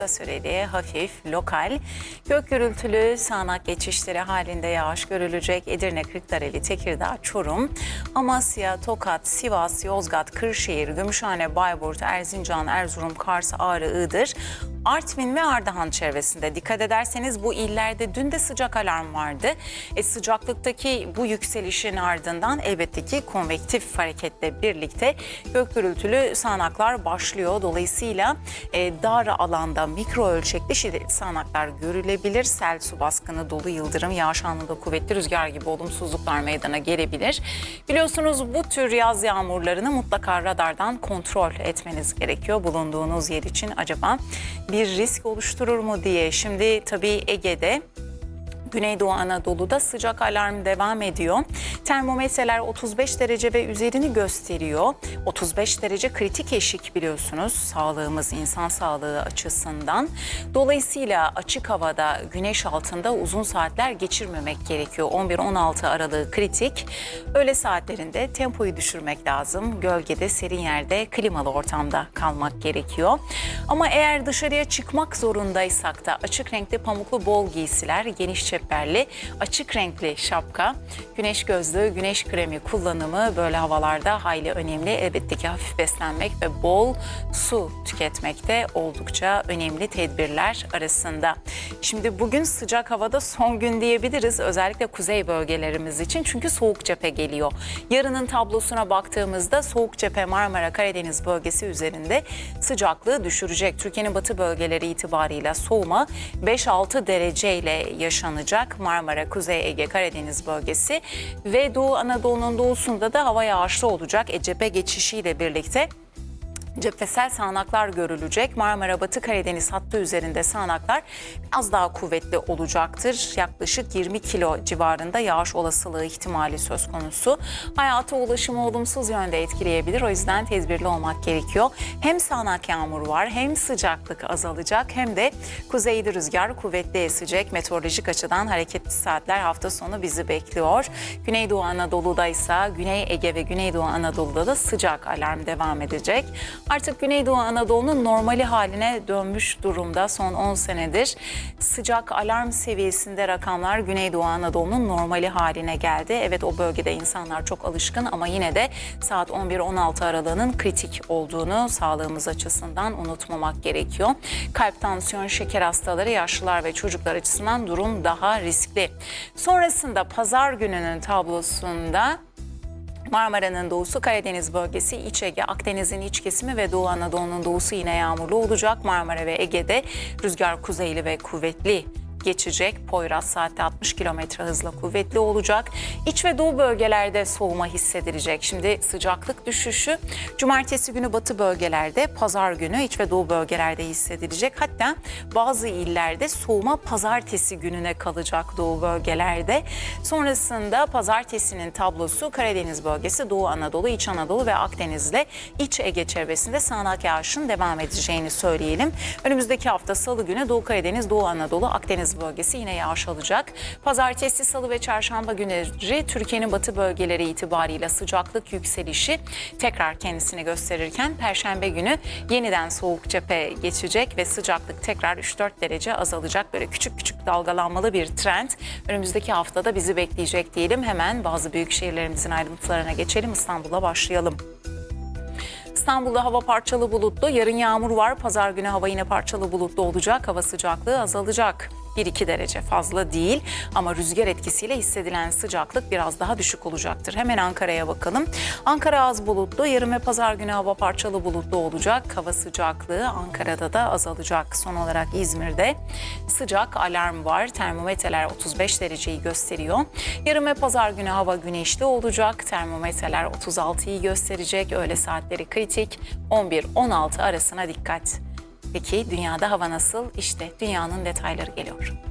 kısa süreli, hafif, lokal, gök gürültülü sağanak geçişleri halinde yağış görülecek. Edirne, Kırklareli, Tekirdağ, Çorum, Amasya, Tokat, Sivas, Yozgat, Kırşehir, Gümüşhane, Bayburt, Erzincan, Erzurum, Kars, Ağrı, Iğdır, Artvin ve Ardahan çevresinde. Dikkat ederseniz bu illerde dün de sıcak alarm vardı. Sıcaklıktaki bu yükselişin ardından elbette ki konvektif hareketle birlikte gök gürültülü sağanaklar başlıyor. Dolayısıyla dar alanda mikro ölçekli şiddetli sağanaklar görülebilir. Sel, su baskını, dolu, yıldırım, yağış anında kuvvetli rüzgar gibi olumsuzluklar meydana gelebilir. Biliyorsunuz bu tür yaz yağmurlarını mutlaka radardan kontrol etmeniz gerekiyor. Bulunduğunuz yer için acaba bir risk oluşturur mu diye. Şimdi tabii Ege'de, Güneydoğu Anadolu'da sıcak alarm devam ediyor. Termometreler 35 derece ve üzerini gösteriyor. 35 derece kritik eşik biliyorsunuz sağlığımız, insan sağlığı açısından. Dolayısıyla açık havada, güneş altında uzun saatler geçirmemek gerekiyor. 11-16 aralığı kritik. Öğle saatlerinde tempoyu düşürmek lazım. Gölgede, serin yerde, klimalı ortamda kalmak gerekiyor. Ama eğer dışarıya çıkmak zorundaysak da açık renkli pamuklu bol giysiler, geniş çeperli, açık renkli şapka, güneş gözlüğü, güneş kremi kullanımı böyle havalarda hayli önemli. Elbette ki hafif beslenmek ve bol su tüketmek de oldukça önemli tedbirler arasında. Şimdi bugün sıcak havada son gün diyebiliriz. Özellikle kuzey bölgelerimiz için çünkü soğuk cephe geliyor. Yarının tablosuna baktığımızda soğuk cephe Marmara, Karadeniz bölgesi üzerinde sıcaklığı düşürecek. Türkiye'nin batı bölgeleri itibarıyla soğuma 5-6 dereceyle yaşanacak. Marmara, Kuzey Ege, Karadeniz bölgesi ve Doğu Anadolu'nun doğusunda da hava yağışlı olacak. Cephe geçişiyle birlikte cephesel sağanaklar görülecek. Marmara, Batı Karadeniz hattı üzerinde sağanaklar biraz daha kuvvetli olacaktır. Yaklaşık 20 kilo civarında yağış olasılığı ihtimali söz konusu. Hayata ulaşımı olumsuz yönde etkileyebilir. O yüzden tedbirli olmak gerekiyor. Hem sağanak yağmur var, hem sıcaklık azalacak, hem de kuzeyde rüzgar kuvvetli esecek. Meteorolojik açıdan hareketli saatler hafta sonu bizi bekliyor. Güneydoğu Anadolu'da ise Güney Ege ve Güneydoğu Anadolu'da da sıcak alarm devam edecek. Artık Güneydoğu Anadolu'nun normali haline dönmüş durumda. Son 10 senedir sıcak alarm seviyesinde rakamlar Güneydoğu Anadolu'nun normali haline geldi. Evet, o bölgede insanlar çok alışkın ama yine de saat 11-16 aralığının kritik olduğunu sağlığımız açısından unutmamak gerekiyor. Kalp, tansiyon, şeker hastaları, yaşlılar ve çocuklar açısından durum daha riskli. Sonrasında pazar gününün tablosunda Marmara'nın doğusu, Karadeniz bölgesi, İç Ege, Akdeniz'in iç kesimi ve Doğu Anadolu'nun doğusu yine yağmurlu olacak. Marmara ve Ege'de rüzgar kuzeyli ve kuvvetli geçecek. Poyraz saatte 60 kilometre hızla kuvvetli olacak. İç ve doğu bölgelerde soğuma hissedilecek. Şimdi sıcaklık düşüşü cumartesi günü batı bölgelerde, pazar günü iç ve doğu bölgelerde hissedilecek. Hatta bazı illerde soğuma pazartesi gününe kalacak doğu bölgelerde. Sonrasında pazartesinin tablosu Karadeniz bölgesi, Doğu Anadolu, İç Anadolu ve Akdeniz'le İç Ege çevresinde sağanak yağışın devam edeceğini söyleyelim. Önümüzdeki hafta Salı günü Doğu Karadeniz, Doğu Anadolu, Akdeniz bölgesi yine yağış alacak. Pazartesi, Salı ve Çarşamba günleri Türkiye'nin batı bölgeleri itibariyle sıcaklık yükselişi tekrar kendisini gösterirken Perşembe günü yeniden soğuk cephe geçecek ve sıcaklık tekrar 3-4 derece azalacak. Böyle küçük küçük dalgalanmalı bir trend önümüzdeki haftada bizi bekleyecek diyelim. Hemen bazı büyük şehirlerimizin ayrıntılarına geçelim. İstanbul'a başlayalım. İstanbul'da hava parçalı bulutlu, yarın yağmur var. Pazar günü hava yine parçalı bulutlu olacak. Hava sıcaklığı azalacak. 1-2 derece fazla değil ama rüzgar etkisiyle hissedilen sıcaklık biraz daha düşük olacaktır. Hemen Ankara'ya bakalım. Ankara az bulutlu, yarın ve pazar günü hava parçalı bulutlu olacak. Hava sıcaklığı Ankara'da da azalacak. Son olarak İzmir'de sıcak alarm var. Termometreler 35 dereceyi gösteriyor. Yarın ve pazar günü hava güneşli olacak. Termometreler 36'yı gösterecek. Öğle saatleri kritik. 11-16 arasına dikkat. Peki dünyada hava nasıl? İşte dünyanın detayları geliyor.